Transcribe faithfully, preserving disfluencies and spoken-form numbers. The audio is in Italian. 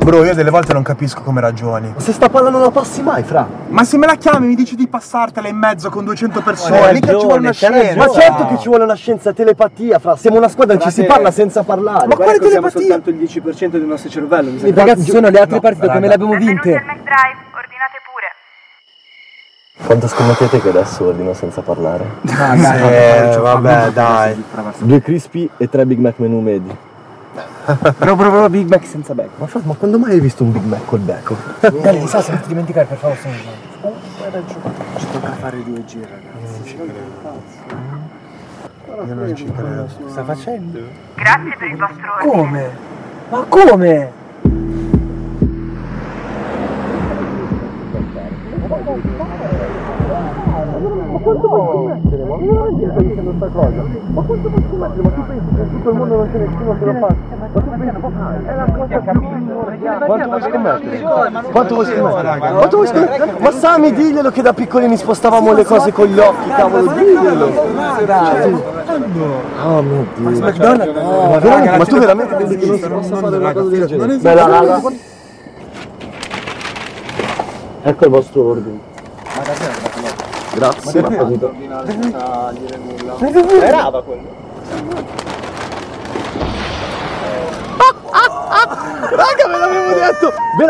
Bro, io delle volte non capisco come ragioni. Ma se sta palla non la passi mai, fra. Ma se me la chiami mi dici di passartela in mezzo con duecento persone, Hai mica ci vuole una ragione, scienza. Ma certo che ci vuole una scienza, telepatia, fra. Siamo una squadra, ci si parla senza parlare. Ma quale Siamo telepatia? soltanto il dieci per cento del nostro cervello, mi sa. Ragazzi, sono le altre No, partite, come raga. le abbiamo Benvenuti vinte? al McDrive, ordinate pure. Quanto scommettete che adesso ordino senza parlare? Eh, vabbè, dai. Due crispy e tre Big Mac menù medi. Però proprio Big Mac senza bacon. Ma fra, ma quando mai hai visto un Big Mac col bacon? Dai, sa, se non ti dimenticare, per favore, sono Ci tocca fare due giri, ragazzi. Io non ci credo. sta facendo? Grazie per il vostro ordine. Come? Ma come? Quanto vuoi scommettere? Quanto vuoi scommettere? Quanto vuoi scommettere? Ma Sami, diglielo che da piccolini spostavamo le cose con gli occhi, cavolo, diglielo. Oh mio Dio. McDonald's? Ma veramente? Ma tu veramente credi che non si possa fare una cosa del genere? Beh, la, la, la. Ecco il vostro ordine. Grazie. Ma capito. Brava quello. Raga, ve l'avevo detto!